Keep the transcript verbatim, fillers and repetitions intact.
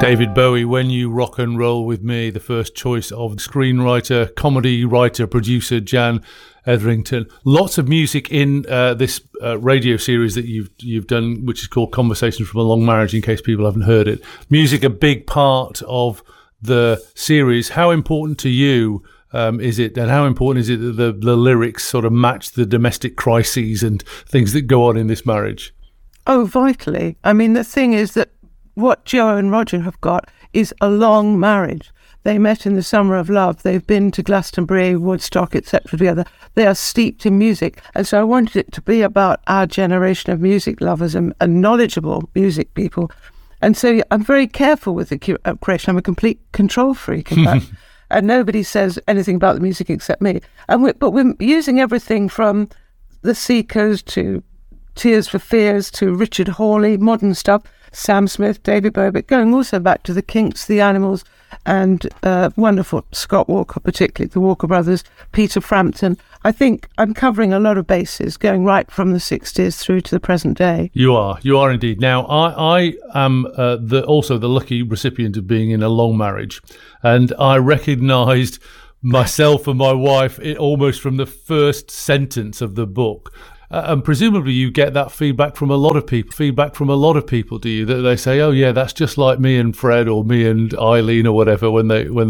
David Bowie, When You Rock and Roll With Me, the first choice of screenwriter, comedy writer, producer Jan Etherington. Lots of music in uh, this uh, radio series that you've you've done, which is called Conversations from a Long Marriage, in case people haven't heard it. Music, a big part of the series. How important to you um, is it, and how important is it that the, the lyrics sort of match the domestic crises and things that go on in this marriage? Oh, vitally. I mean, the thing is that what Joe and Roger have got is a long marriage. They met in the summer of love. They've been to Glastonbury, Woodstock, et cetera together. They are steeped in music. And so I wanted it to be about our generation of music lovers and, and knowledgeable music people. And so I'm very careful with the cu- uh, creation. I'm a complete control freak in that. And nobody says anything about the music except me. And we, But we're using everything from the Seekers to Tears for Fears to Richard Hawley, modern stuff, Sam Smith, David Bowie, but going also back to the Kinks, the Animals, and uh, wonderful Scott Walker, particularly the Walker Brothers, Peter Frampton. I think I'm covering a lot of bases, going right from the sixties through to the present day. You are, you are indeed. Now, I, I am uh, the, also the lucky recipient of being in a long marriage, and I recognised myself and my wife it, almost from the first sentence of the book. Uh, and presumably you get that feedback from a lot of people. Feedback from a lot of people, do you? That they say, "Oh yeah, that's just like me and Fred, or me and Eileen, or whatever." When they when